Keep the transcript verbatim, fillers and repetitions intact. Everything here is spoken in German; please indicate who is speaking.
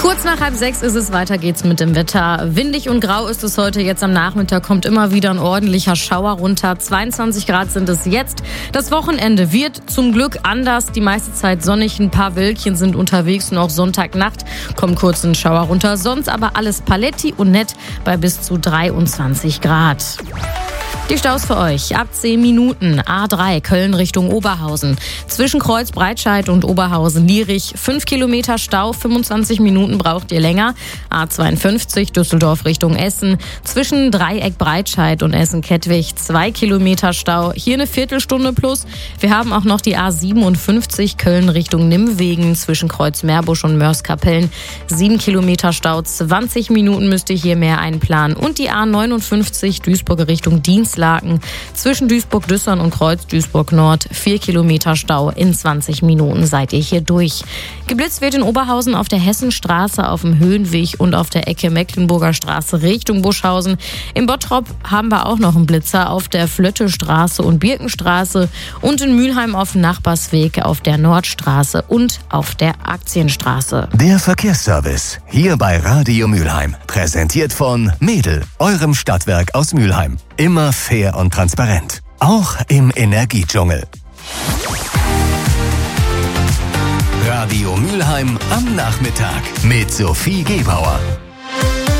Speaker 1: Kurz nach halb sechs ist es, weiter geht's mit dem Wetter. Windig und grau ist es heute, jetzt am Nachmittag kommt immer wieder ein ordentlicher Schauer runter. zweiundzwanzig Grad sind es jetzt. Das Wochenende wird zum Glück anders. Die meiste Zeit sonnig, ein paar Wölkchen sind unterwegs und auch Sonntagnacht kommt kurz ein Schauer runter. Sonst aber alles paletti und nett bei bis zu dreiundzwanzig Grad. Die Staus für euch. Ab zehn Minuten. A drei Köln Richtung Oberhausen. Zwischen Kreuz Breitscheid und Oberhausen-Lierich. fünf Kilometer Stau. fünfundzwanzig Minuten braucht ihr länger. A zweiundfünfzig Düsseldorf Richtung Essen. Zwischen Dreieck Breitscheid und Essen-Kettwig. zwei Kilometer Stau. Hier eine Viertelstunde plus. Wir haben auch noch die A siebenundfünfzig Köln Richtung Nimwegen. Zwischen Kreuz Meerbusch und Mörs-Kapellen. sieben Kilometer Stau. zwanzig Minuten müsst ihr hier mehr einplanen. Und die A neunundfünfzig Duisburg Richtung Dienstlaken. Zwischen Duisburg-Düssern und Kreuz Duisburg-Nord. vier Kilometer Stau. In zwanzig Minuten seid ihr hier durch. Geblitzt wird in Oberhausen auf der Hessenstraße, auf dem Höhenweg und auf der Ecke Mecklenburger Straße Richtung Buschhausen. In Bottrop haben wir auch noch einen Blitzer auf der Flöttestraße und Birkenstraße und in Mülheim auf dem Nachbarsweg auf der Nordstraße und auf der Aktienstraße.
Speaker 2: Der Verkehrsservice hier bei Radio Mülheim. Präsentiert von Mädel, eurem Stadtwerk aus Mülheim. Immer fair und transparent. Auch im Energiedschungel. Radio Mülheim am Nachmittag mit Sophie Gebauer.